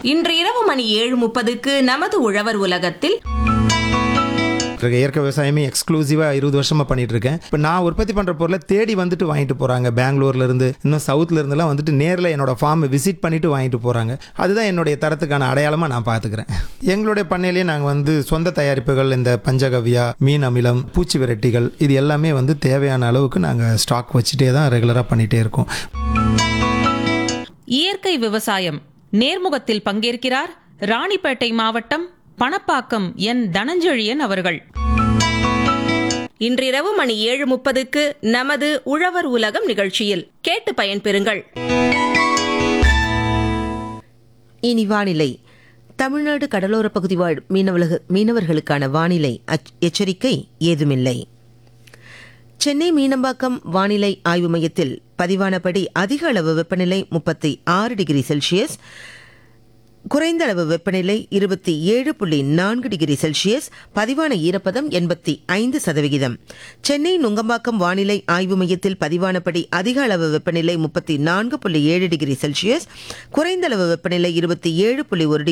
இன்று இரவு மணி 7:30க்கு நமது உழவர் உலகத்தில் இயற்கை விவசாயமே எக்ஸ்க்ளூசிவாக 20 வருஷமாக பண்ணிட்டு இருக்கேன். இப்போ நான் உற்பத்தி பண்ணுற பொருளை தேடி வந்துட்டு வாங்கிட்டு போகிறாங்க. பெங்களூர்ல இருந்து இன்னும் சவுத்தில் இருந்தெல்லாம் வந்துட்டு நேரில் என்னோட ஃபார்மை விசிட் பண்ணிட்டு வாங்கிட்டு போகிறாங்க. அதுதான் என்னுடைய தரத்துக்கான அடையாளமாக நான் பார்த்துக்கிறேன். எங்களுடைய பண்ணையிலேயே நாங்கள் சொந்த தயாரிப்புகள், இந்த பஞ்சகவ்யா, மீன் அமிலம், பூச்சி விரட்டிகள், இது எல்லாமே தேவையான அளவுக்கு நாங்கள் ஸ்டாக் வச்சுட்டே தான் ரெகுலராக பண்ணிகிட்டே இருக்கோம். இயற்கை விவசாயம் நேர்முகத்தில் பங்கேற்கிறார் ராணிப்பேட்டை மாவட்டம் பணப்பாக்கம் என் தனஞ்செழியன் அவர்கள். இன்றிரவு மணி 7:30க்கு நமது உழவர் உலகம் நிகழ்ச்சியில் கேட்டு பயன்பெறுங்கள். இனி வானிலை. தமிழ்நாடு கடலோர பகுதி வாழ் மீனவர்களுக்கான வானிலை எச்சரிக்கை ஏதுமில்லை. சென்னை மீனம்பாக்கம் வானிலை ஆய்வு மையத்தில் பதிவானபடி அதிக அளவு வெப்பநிலை 36 டிகிரி செல்சியஸ், குறைந்த அளவு வெப்பநிலை 27.4 டிகிரி செல்சியஸ், பதிவான ஈரப்பதம் 85%. சென்னை நுங்கம்பாக்கம் வானிலை ஆய்வு மையத்தில் பதிவானபடி அதிக அளவு வெப்பநிலை 34.7 டிகிரி செல்சியஸ், குறைந்த அளவு வெப்பநிலை 27.1